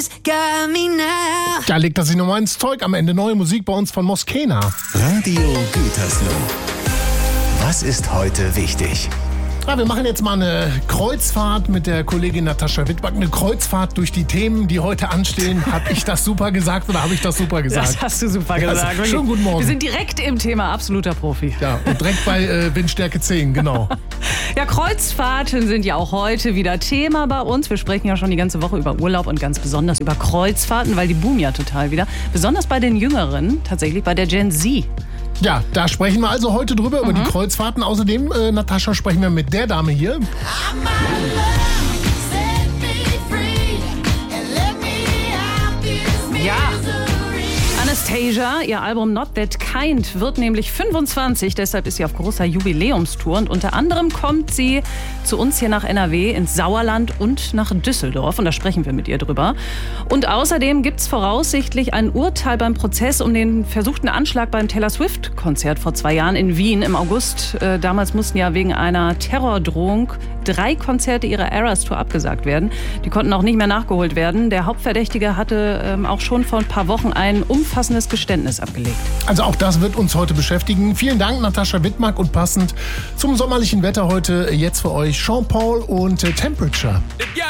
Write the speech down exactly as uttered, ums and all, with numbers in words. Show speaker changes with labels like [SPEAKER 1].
[SPEAKER 1] Da legt er sich nochmal ins Zeug. Am Ende neue Musik bei uns von Moskena.
[SPEAKER 2] Radio Gütersloh. Was ist heute wichtig?
[SPEAKER 1] Ja, wir machen jetzt mal eine Kreuzfahrt mit der Kollegin Natascha Wittmann. Eine Kreuzfahrt durch die Themen, die heute anstehen. Habe ich das super gesagt oder habe ich das super gesagt?
[SPEAKER 3] Das hast du super gesagt.
[SPEAKER 1] Also, schönen guten Morgen.
[SPEAKER 3] Wir sind direkt im Thema, absoluter Profi.
[SPEAKER 1] Ja, und direkt bei äh, Windstärke zehn, genau.
[SPEAKER 3] Ja, Kreuzfahrten sind ja auch heute wieder Thema bei uns. Wir sprechen ja schon die ganze Woche über Urlaub und ganz besonders über Kreuzfahrten, weil die boomen ja total wieder. Besonders bei den Jüngeren, tatsächlich bei der Gen Z.
[SPEAKER 1] Ja, da sprechen wir also heute drüber, über
[SPEAKER 3] Mhm.
[SPEAKER 1] die Kreuzfahrten. Außerdem, äh, Natascha, sprechen wir mit der Dame hier.
[SPEAKER 3] Ja. Anastasia, ihr Album Not That Kind, wird nämlich fünfundzwanzig, deshalb ist sie auf großer Jubiläumstour und unter anderem kommt sie zu uns hier nach N R W, ins Sauerland und nach Düsseldorf und da sprechen wir mit ihr drüber. Und außerdem gibt es voraussichtlich ein Urteil beim Prozess um den versuchten Anschlag beim Taylor Swift-Konzert vor zwei Jahren in Wien im August. Äh, damals mussten ja wegen einer Terrordrohung drei Konzerte ihrer Eras Tour abgesagt werden. Die konnten auch nicht mehr nachgeholt werden. Der Hauptverdächtige hatte ähm, auch schon vor ein paar Wochen ein umfassendes Geständnis abgelegt.
[SPEAKER 1] Also auch das wird uns heute beschäftigen. Vielen Dank, Natascha Wittmann. Und passend zum sommerlichen Wetter heute jetzt für euch Sean Paul und äh, Temperature.